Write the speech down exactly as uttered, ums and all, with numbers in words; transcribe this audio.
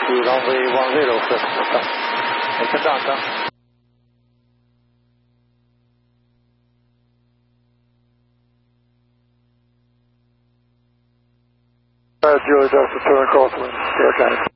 Yankee runway one zero, sir. It's done, sir. Uh, Julie Delta, turn crosswind, Air Canada.